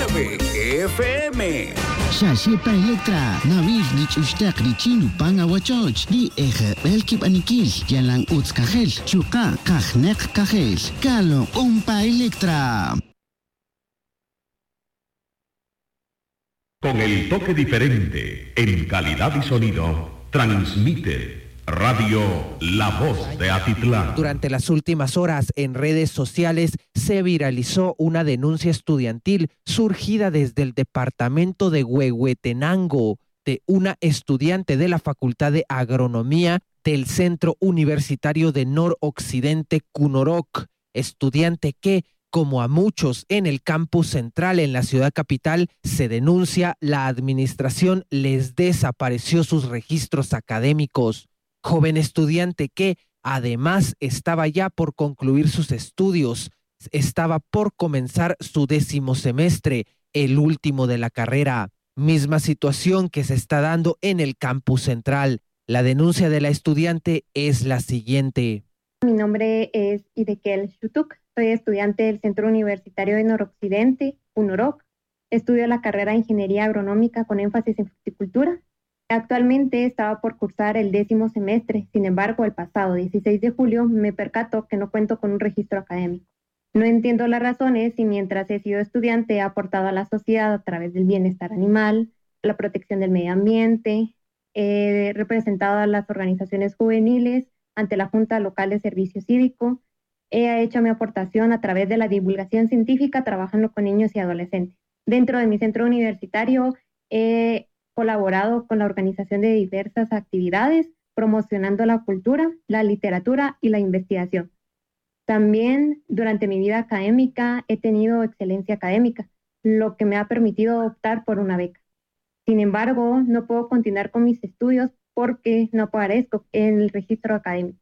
99 FM. Shashipa Electra, Nabil Nichustak Richinu Panga Wachoch, Di Eje Belkip Anikil, Yalang Uts Kajel, Chuka, Kajnek Kajel, Kalo Umpa Electra. Con el toque diferente, en calidad y sonido, transmite Radio La Voz de Atitlán. Durante las últimas horas en redes sociales se viralizó una denuncia estudiantil surgida desde el departamento de Huehuetenango de una estudiante de la Facultad de Agronomía del Centro Universitario de Noroccidente Cunoroc, estudiante que, como a muchos en el campus central en la ciudad capital, se denuncia la administración les desapareció sus registros académicos. Joven estudiante que, además, estaba ya por concluir sus estudios, estaba por comenzar su 10º semestre, el último de la carrera. Misma situación que se está dando en el campus central. La denuncia de la estudiante es la siguiente. Mi nombre es Idekel Shutuk. Soy estudiante del Centro Universitario de Noroccidente, UNOROC. Estudio la carrera de Ingeniería Agronómica con énfasis en fruticultura. Actualmente estaba por cursar el 10º semestre. Sin embargo, el pasado 16 de julio me percato que no cuento con un registro académico. No entiendo las razones y mientras he sido estudiante he aportado a la sociedad a través del bienestar animal, la protección del medio ambiente, he representado a las organizaciones juveniles ante la Junta Local de Servicio Cívico, he hecho mi aportación a través de la divulgación científica trabajando con niños y adolescentes. Dentro de mi centro universitario he colaborado con la organización de diversas actividades, promocionando la cultura, la literatura y la investigación. También durante mi vida académica he tenido excelencia académica, lo que me ha permitido optar por una beca. Sin embargo, no puedo continuar con mis estudios porque no aparezco en el registro académico.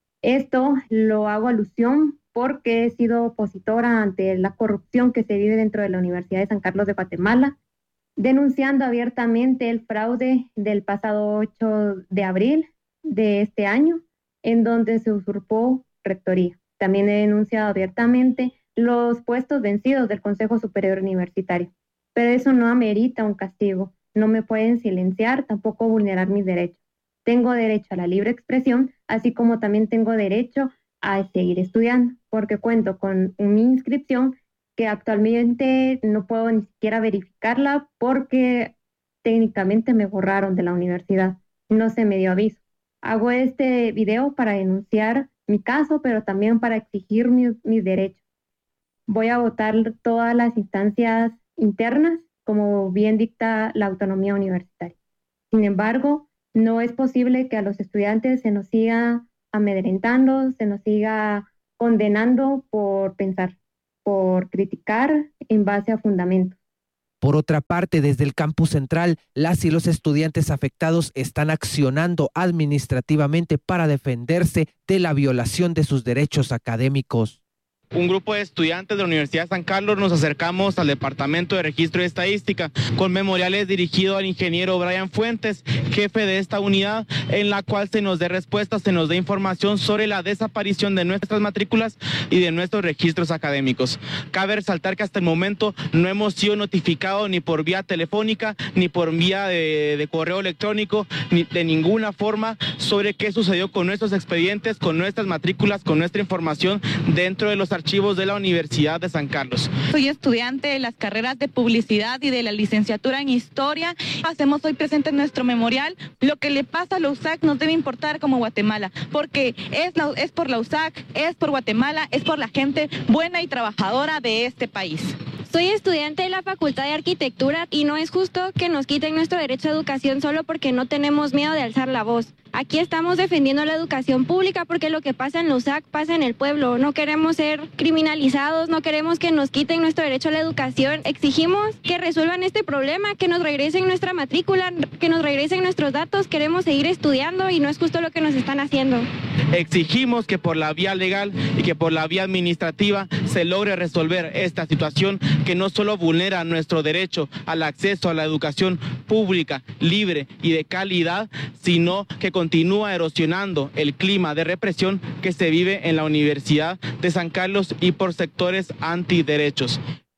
Esto lo hago alusión porque he sido opositora ante la corrupción que se vive dentro de la Universidad de San Carlos de Guatemala, denunciando abiertamente el fraude del pasado 8 de abril de este año, en donde se usurpó rectoría. También he denunciado abiertamente los puestos vencidos del Consejo Superior Universitario, pero eso no amerita un castigo. No me pueden silenciar, tampoco vulnerar mis derechos. Tengo derecho a la libre expresión, así como también tengo derecho a seguir estudiando, porque cuento con mi inscripción que actualmente no puedo ni siquiera verificarla porque técnicamente me borraron de la universidad. No se me dio aviso. Hago este video para denunciar mi caso, pero también para exigir mis derechos. Voy a votar todas las instancias internas, como bien dicta la autonomía universitaria. Sin embargo, no es posible que a los estudiantes se nos siga amedrentando, se nos siga condenando por pensar, por criticar en base a fundamentos. Por otra parte, desde el campus central, las y los estudiantes afectados están accionando administrativamente para defenderse de la violación de sus derechos académicos. Un grupo de estudiantes de la Universidad de San Carlos nos acercamos al Departamento de Registro y Estadística con memoriales dirigidos al ingeniero Brian Fuentes, jefe de esta unidad, en la cual se nos dé respuesta, se nos dé información sobre la desaparición de nuestras matrículas y de nuestros registros académicos. Cabe resaltar que hasta el momento no hemos sido notificados ni por vía telefónica, ni por vía de correo electrónico, ni de ninguna forma sobre qué sucedió con nuestros expedientes, con nuestras matrículas, con nuestra información dentro de los archivos de la Universidad de San Carlos. Soy estudiante de las carreras de publicidad y de la licenciatura en historia. Hacemos hoy presente en nuestro memorial. Lo que le pasa a la USAC nos debe importar como Guatemala, porque es por la USAC, es por Guatemala, es por la gente buena y trabajadora de este país. Soy estudiante de la Facultad de Arquitectura y no es justo que nos quiten nuestro derecho a educación solo porque no tenemos miedo de alzar la voz. Aquí estamos defendiendo la educación pública porque lo que pasa en la USAC pasa en el pueblo. No queremos ser criminalizados, no queremos que nos quiten nuestro derecho a la educación. Exigimos que resuelvan este problema, que nos regresen nuestra matrícula, que nos regresen nuestros datos. Queremos seguir estudiando y no es justo lo que nos están haciendo. Exigimos que por la vía legal y que por la vía administrativa se logre resolver esta situación que no solo vulnera nuestro derecho al acceso a la educación pública, libre y de calidad, sino que continúa erosionando el clima de represión que se vive en la Universidad de San Carlos y por sectores antiderechos.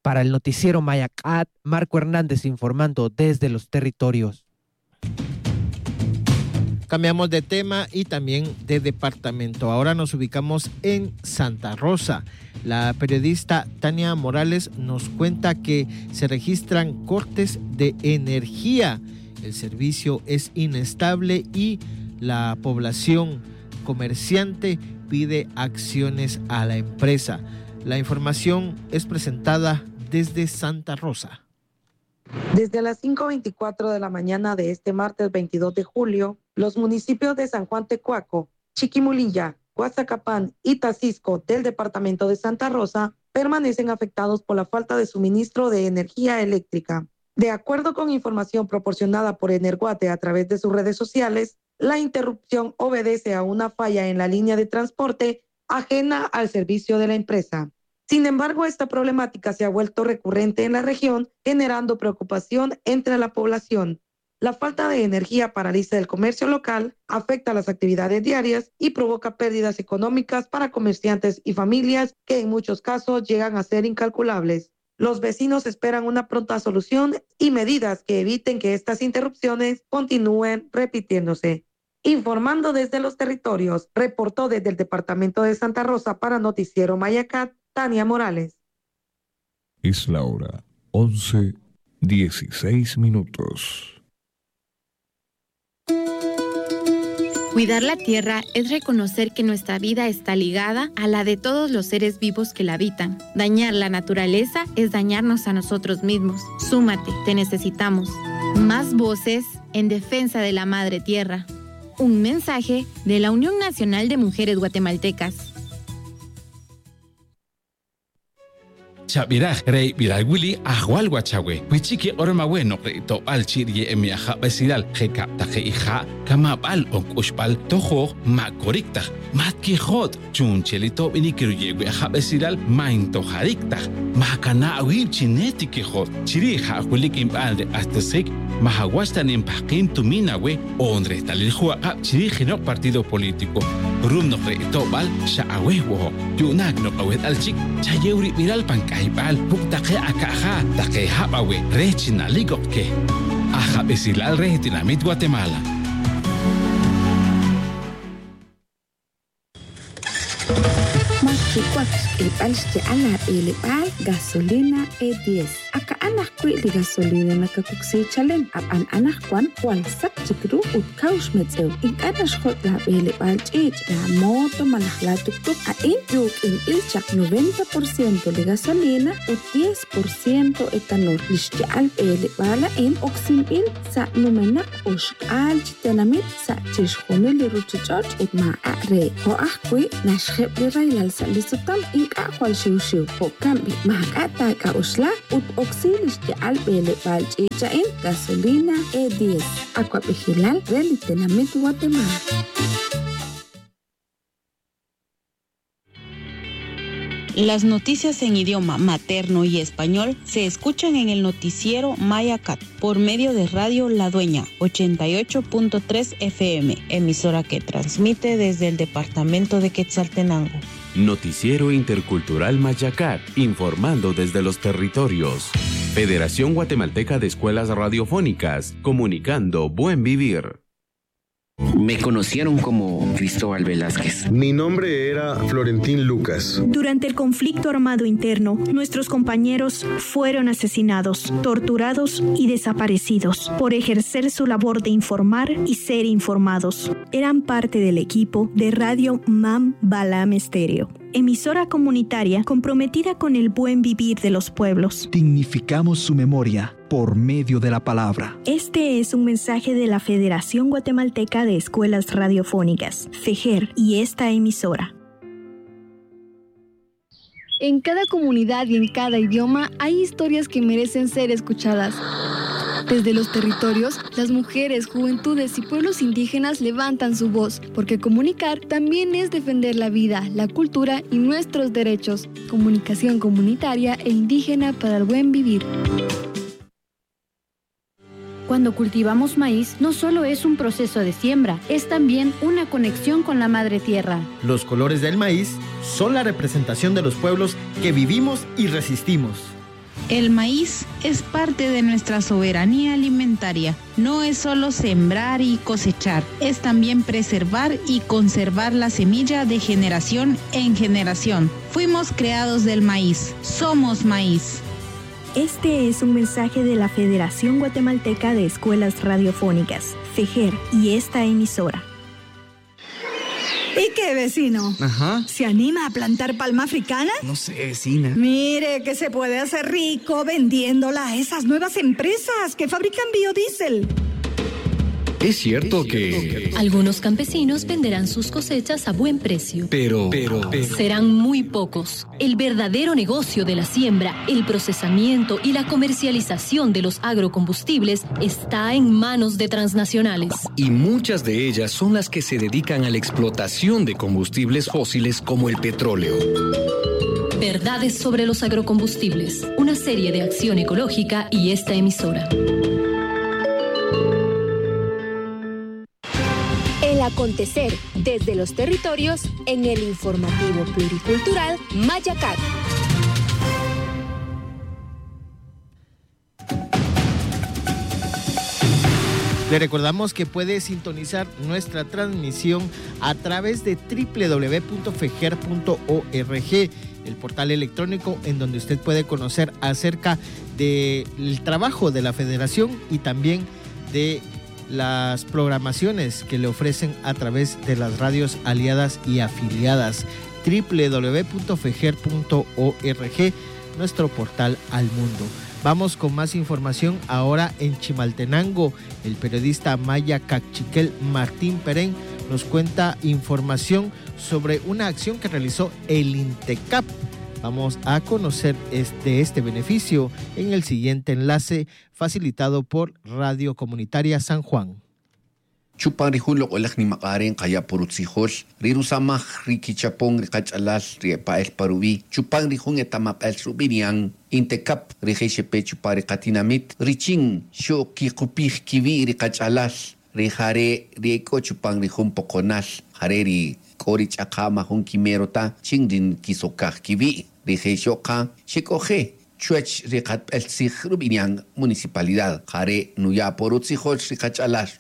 Para el noticiero Mayacat, Marco Hernández informando desde los territorios. Cambiamos de tema y también de departamento. Ahora nos ubicamos en Santa Rosa. La periodista Tania Morales nos cuenta que se registran cortes de energía. El servicio es inestable y la población comerciante pide acciones a la empresa. La información es presentada desde Santa Rosa. Desde las 5:24 de la mañana de este martes 22 de julio, los municipios de San Juan Tecuaco, Chiquimulilla, Guazacapán y Tacisco del departamento de Santa Rosa permanecen afectados por la falta de suministro de energía eléctrica. De acuerdo con información proporcionada por Energuate a través de sus redes sociales, la interrupción obedece a una falla en la línea de transporte ajena al servicio de la empresa. Sin embargo, esta problemática se ha vuelto recurrente en la región, generando preocupación entre la población. La falta de energía paraliza el comercio local, afecta las actividades diarias y provoca pérdidas económicas para comerciantes y familias que en muchos casos llegan a ser incalculables. Los vecinos esperan una pronta solución y medidas que eviten que estas interrupciones continúen repitiéndose. Informando desde los territorios, reportó desde el departamento de Santa Rosa para Noticiero Mayacat, Tania Morales. Es la hora 11:16. Cuidar la tierra es reconocer que nuestra vida está ligada a la de todos los seres vivos que la habitan. Dañar la naturaleza es dañarnos a nosotros mismos. Súmate, te necesitamos. Más voces en defensa de la madre tierra. Un mensaje de la Unión Nacional de Mujeres Guatemaltecas. Chabiraj rey biraguli ahwal guachagüe. Huichique orma bueno to alchir ye emiaja besidal jeka taje hija kamabal onkushpal tojo makorikta. Matki hot chunchelito binikiruyegue aja besidal mainto jarikta. Makana awib chineti que hot. Chirija hulikim alde hasta sek mahaguastan en paquin tuminawe ondre talil juaga chirije partido político. Rumno rey to bal shaawe woho. Yunak no awet alchik chayeuri viral pankai. Bal puktaque akaja taque habawe rechina ligotke aja besilal retinamit Guatemala. el palste ana el bal gasolina E10 aka anak kwi li gasolina nakakuksi chalen ab an anak kwan kwal sak chikru ut kaush metsew in anas khot la el bal chich la moto manahla tuktuk a in yuk in ilchak 90% de gasolina ut 10% etanol lishti al el bala in oxim il sa numenak ush al chitenamit sa chish khumil ruchichot ut ma are ho akwi nashkheb li railal salistam in akwal shiu ho kambi mahakata ka usla ut oxilis de albele bal in gasolina E10 aqua vigilal relitenamit Guatemala. Las noticias en idioma materno y español se escuchan en el noticiero Mayacat por medio de Radio La Dueña 88.3 FM, emisora que transmite desde el departamento de Quetzaltenango. Noticiero Intercultural Mayacat, informando desde los territorios. Federación Guatemalteca de Escuelas Radiofónicas, comunicando buen vivir. Me conocieron como Cristóbal Velázquez. Mi nombre era Florentín Lucas. Durante el conflicto armado interno, nuestros compañeros fueron asesinados, torturados y desaparecidos por ejercer su labor de informar y ser informados. Eran parte del equipo de Radio Mam Balam Estéreo, emisora comunitaria comprometida con el buen vivir de los pueblos. Dignificamos su memoria por medio de la palabra. Este es un mensaje de la Federación Guatemalteca de Escuelas Radiofónicas, FEGER, y esta emisora. En cada comunidad y en cada idioma hay historias que merecen ser escuchadas. Desde los territorios, las mujeres, juventudes y pueblos indígenas levantan su voz, porque comunicar también es defender la vida, la cultura y nuestros derechos. Comunicación comunitaria e indígena para el buen vivir. Cuando cultivamos maíz, no solo es un proceso de siembra, es también una conexión con la madre tierra. Los colores del maíz son la representación de los pueblos que vivimos y resistimos. El maíz es parte de nuestra soberanía alimentaria. No es solo sembrar y cosechar, es también preservar y conservar la semilla de generación en generación. Fuimos creados del maíz, somos maíz. Este es un mensaje de la Federación Guatemalteca de Escuelas Radiofónicas, FEGER, y esta emisora. ¿Y qué, vecino? Ajá. ¿Se anima a plantar palma africana? No sé, vecina. Mire que se puede hacer rico vendiéndola a esas nuevas empresas que fabrican biodiesel. Es cierto que algunos campesinos venderán sus cosechas a buen precio. Pero serán muy pocos. El verdadero negocio de la siembra, el procesamiento y la comercialización de los agrocombustibles está en manos de transnacionales. Y muchas de ellas son las que se dedican a la explotación de combustibles fósiles como el petróleo. Verdades sobre los agrocombustibles, una serie de acción ecológica y esta emisora. El acontecer desde los territorios en el informativo pluricultural Mayacat. Le recordamos que puede sintonizar nuestra transmisión a través de www.fejer.org, el portal electrónico en donde usted puede conocer acerca del trabajo de la Federación y también de las programaciones que le ofrecen a través de las radios aliadas y afiliadas. www.fejer.org, nuestro portal al mundo. Vamos con más información ahora en Chimaltenango. El periodista maya Cachiquel Martín Perén nos cuenta información sobre una acción que realizó el INTECAP. Vamos a conocer este beneficio en el siguiente enlace facilitado por Radio Comunitaria San Juan. Chupan rihun lo olak ni makaren kaya purutsihol. Riru samah rikichapong rikachalal ripael parubi. Chupan rihun etamapel subiniang. Intekap rihechepe chupari katinamit. Riching syo kikupih kivi rikachalal. Rihare rieko chupan rihun pokonal. Hareri korich akama hun kimerota. Chingdin kisokah kivi. Rihechoka shikohe. Chuech rikat el sig rubiniang municipalidad. Hare nuya porutsihol rikachalal.